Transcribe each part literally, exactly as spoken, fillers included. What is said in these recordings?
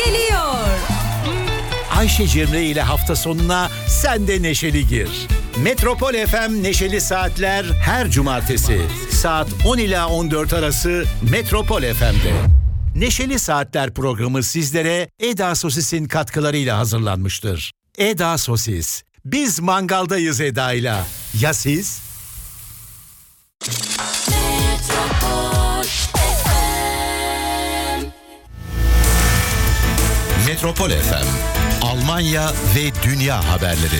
geliyor. Ayşe Cemre ile hafta sonuna sen de neşeli gir. Metropol F M Neşeli Saatler her cumartesi saat on ila on dört arası Metropol F M'de. Neşeli Saatler programı sizlere Eda Sosis'in katkılarıyla hazırlanmıştır. Eda Sosis. Biz mangaldayız Eda'yla. Ya siz? Metropol F M. Metropol F M. Almanya ve dünya haberleri.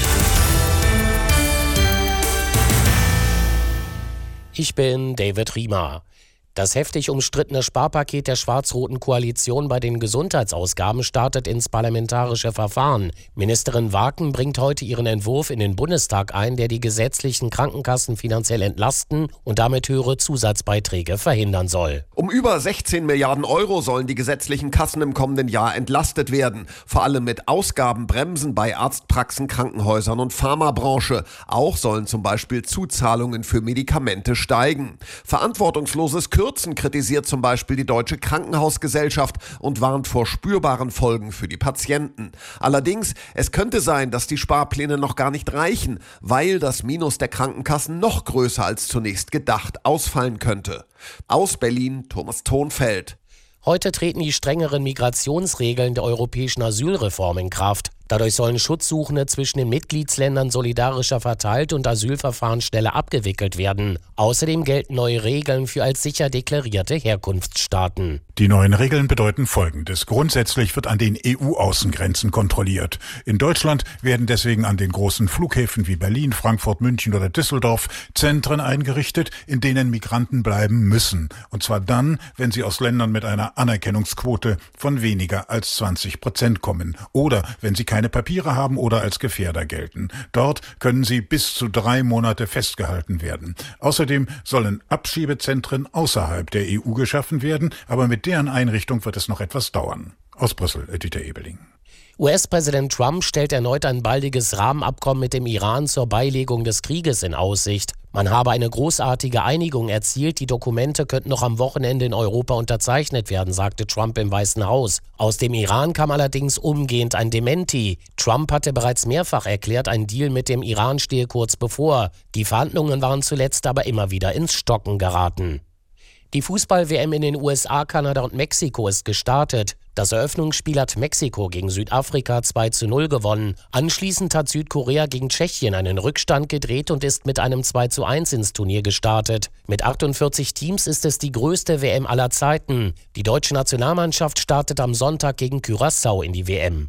Ich bin David Riemer. Das heftig umstrittene Sparpaket der schwarz-roten Koalition bei den Gesundheitsausgaben startet ins parlamentarische Verfahren. Ministerin Waken bringt heute ihren Entwurf in den Bundestag ein, der die gesetzlichen Krankenkassen finanziell entlasten und damit höhere Zusatzbeiträge verhindern soll. Um über sechzehn Milliarden Euro sollen die gesetzlichen Kassen im kommenden Jahr entlastet werden. Vor allem mit Ausgabenbremsen bei Arztpraxen, Krankenhäusern und Pharmabranche. Auch sollen zum Beispiel Zuzahlungen für Medikamente steigen. Verantwortungsloses Kürzen kritisiert zum Beispiel die Deutsche Krankenhausgesellschaft und warnt vor spürbaren Folgen für die Patienten. Allerdings, es könnte sein, dass die Sparpläne noch gar nicht reichen, weil das Minus der Krankenkassen noch größer als zunächst gedacht ausfallen könnte. Aus Berlin, Thomas Thonfeld. Heute treten die strengeren Migrationsregeln der europäischen Asylreform in Kraft. Dadurch sollen Schutzsuchende zwischen den Mitgliedsländern solidarischer verteilt und Asylverfahren schneller abgewickelt werden. Außerdem gelten neue Regeln für als sicher deklarierte Herkunftsstaaten. Die neuen Regeln bedeuten Folgendes. Grundsätzlich wird an den E U-Außengrenzen kontrolliert. In Deutschland werden deswegen an den großen Flughäfen wie Berlin, Frankfurt, München oder Düsseldorf Zentren eingerichtet, in denen Migranten bleiben müssen. Und zwar dann, wenn sie aus Ländern mit einer Anerkennungsquote von weniger als zwanzig Prozent kommen oder wenn sie keine Papiere haben oder als Gefährder gelten. Dort können sie bis zu drei Monate festgehalten werden. Außerdem sollen Abschiebezentren außerhalb der E U geschaffen werden, aber mit deren Einrichtung wird es noch etwas dauern. Aus Brüssel, Dieter Ebeling. U S-Präsident Trump stellt erneut ein baldiges Rahmenabkommen mit dem Iran zur Beilegung des Krieges in Aussicht. Man habe eine großartige Einigung erzielt, die Dokumente könnten noch am Wochenende in Europa unterzeichnet werden, sagte Trump im Weißen Haus. Aus dem Iran kam allerdings umgehend ein Dementi. Trump hatte bereits mehrfach erklärt, ein Deal mit dem Iran stehe kurz bevor. Die Verhandlungen waren zuletzt aber immer wieder ins Stocken geraten. Die Fußball-W M in den U S A, Kanada und Mexiko ist gestartet. Das Eröffnungsspiel hat Mexiko gegen Südafrika zwei zu null gewonnen. Anschließend hat Südkorea gegen Tschechien einen Rückstand gedreht und ist mit einem zwei zu eins ins Turnier gestartet. Mit achtundvierzig Teams ist es die größte W M aller Zeiten. Die deutsche Nationalmannschaft startet am Sonntag gegen Curaçao in die W M.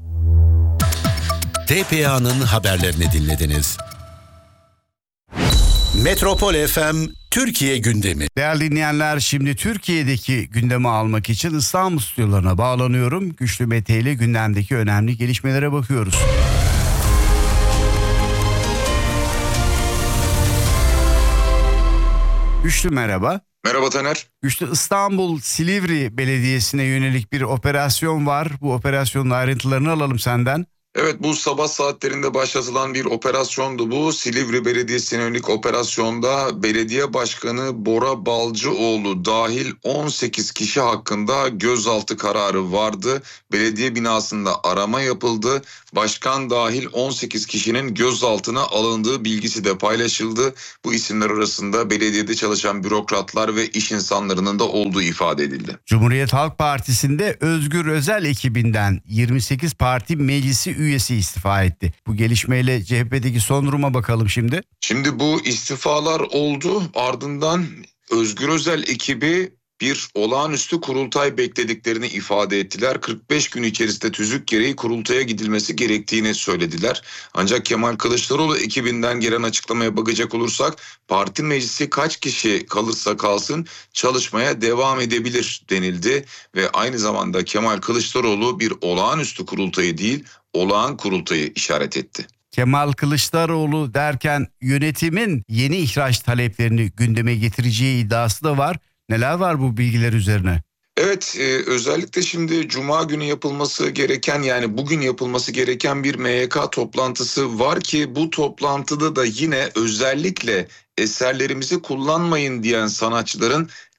T P A'nın haberlerini dinlediniz. Metropol F M Türkiye gündemi. Değerli dinleyenler, şimdi Türkiye'deki gündemi almak için İstanbul stüdyolarına bağlanıyorum. Güçlü Mete ile gündemdeki önemli gelişmelere bakıyoruz. Güçlü merhaba. Merhaba Taner. Güçlü, İstanbul Silivri Belediyesi'ne yönelik bir operasyon var. Bu operasyonun ayrıntılarını alalım senden. Evet, bu sabah saatlerinde başlatılan bir operasyondu bu. Silivri Belediyesi'ne yönelik operasyonda belediye başkanı Bora Balcıoğlu dahil on sekiz kişi hakkında gözaltı kararı vardı. Belediye binasında arama yapıldı. Başkan dahil on sekiz kişinin gözaltına alındığı bilgisi de paylaşıldı. Bu isimler arasında belediyede çalışan bürokratlar ve iş insanlarının da olduğu ifade edildi. Cumhuriyet Halk Partisi'nde Özgür Özel ekibinden yirmi sekiz parti meclisi üyesi istifa etti. Bu gelişmeyle C H P'deki son duruma bakalım şimdi. Şimdi bu istifalar oldu. Ardından Özgür Özel ekibi bir olağanüstü kurultay beklediklerini ifade ettiler. kırk beş gün içerisinde tüzük gereği kurultaya gidilmesi gerektiğini söylediler. Ancak Kemal Kılıçdaroğlu ekibinden gelen açıklamaya bakacak olursak parti meclisi kaç kişi kalırsa kalsın çalışmaya devam edebilir denildi ve aynı zamanda Kemal Kılıçdaroğlu bir olağanüstü kurultayı değil, olağan kurultayı işaret etti. Kemal Kılıçdaroğlu derken yönetimin yeni ihraç taleplerini gündeme getireceği iddiası da var. Neler var bu bilgiler üzerine? Evet, e, özellikle şimdi Cuma günü yapılması gereken, yani bugün yapılması gereken bir M Y K toplantısı var ki bu toplantıda da yine özellikle eserlerimizi kullanmayın diyen sanatçıların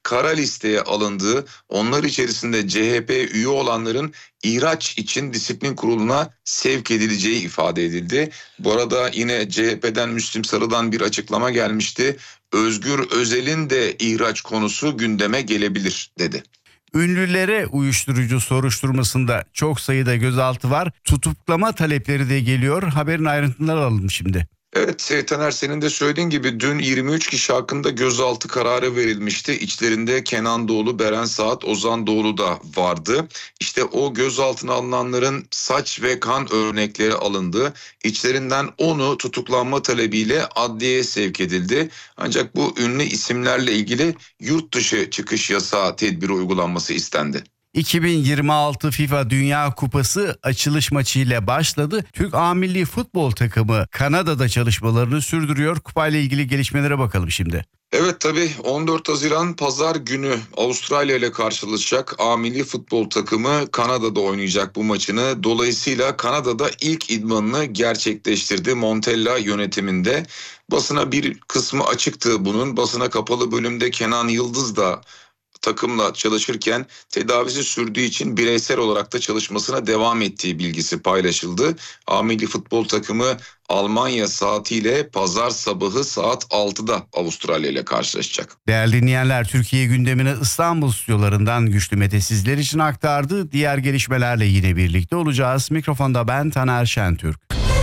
kara listeye alındığı, onlar içerisinde C H P üye olanların ihraç için disiplin kuruluna sevk edileceği ifade edildi. Bu arada yine C H P'den Müslim Sarı'dan bir açıklama gelmişti. Özgür Özel'in de ihraç konusu gündeme gelebilir dedi. Ünlülere uyuşturucu soruşturmasında çok sayıda gözaltı var. Tutuklama talepleri de geliyor. Haberin ayrıntıları alalım şimdi. Evet Taner, senin de söylediğin gibi dün yirmi üç kişi hakkında gözaltı kararı verilmişti. İçlerinde Kenan Doğulu, Beren Saat, Ozan Doğulu da vardı. İşte o gözaltına alınanların saç ve kan örnekleri alındı. İçlerinden onu tutuklanma talebiyle adliyeye sevk edildi. Ancak bu ünlü isimlerle ilgili yurt dışı çıkış yasağı tedbiri uygulanması istendi. iki bin yirmi altı FIFA Dünya Kupası açılış maçıyla başladı. Türk A Milli Futbol takımı Kanada'da çalışmalarını sürdürüyor. Kupayla ilgili gelişmelere bakalım şimdi. Evet tabii on dört Haziran Pazar günü Avustralya ile karşılaşacak A Milli Futbol takımı Kanada'da oynayacak bu maçını. Dolayısıyla Kanada'da ilk idmanını gerçekleştirdi Montella yönetiminde. Basına bir kısmı açıktı bunun. Basına kapalı bölümde Kenan Yıldız da takımla çalışırken tedavisi sürdüğü için bireysel olarak da çalışmasına devam ettiği bilgisi paylaşıldı. A Milli Futbol takımı Almanya saatiyle pazar sabahı saat altıda Avustralya ile karşılaşacak. Değerli dinleyenler, Türkiye gündemini İstanbul stüdyolarından Güçlü Mete sizler için aktardı. Diğer gelişmelerle yine birlikte olacağız. Mikrofonda ben Taner Şentürk.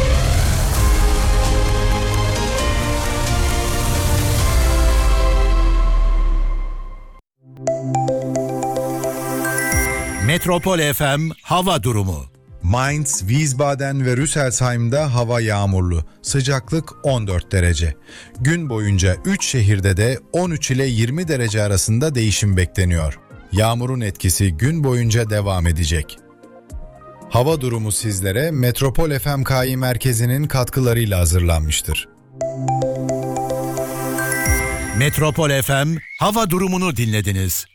Metropol F M hava durumu. Mainz, Wiesbaden ve Rüsselsheim'da hava yağmurlu. Sıcaklık on dört derece. Gün boyunca üç şehirde de on üç ile yirmi derece arasında değişim bekleniyor. Yağmurun etkisi gün boyunca devam edecek. Hava durumu sizlere Metropol F M K İ merkezinin katkılarıyla hazırlanmıştır. Metropol F M hava durumunu dinlediniz.